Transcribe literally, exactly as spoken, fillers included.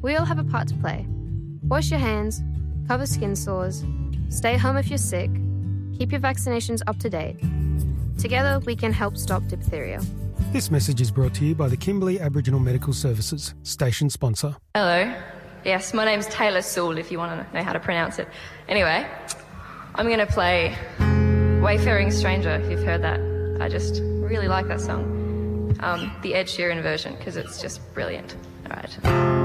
We all have a part to play. Wash your hands, cover skin sores, stay home if you're sick, keep your vaccinations up to date. Together, we can help stop diphtheria. This message is brought to you by the Kimberley Aboriginal Medical Services, station sponsor. Hello. Yes, my name's Taylor Sewell, if you want to know how to pronounce it. Anyway, I'm going to play Wayfaring Stranger, if you've heard that. I just really like that song. Um, the Ed Sheeran version, because it's just brilliant. All right.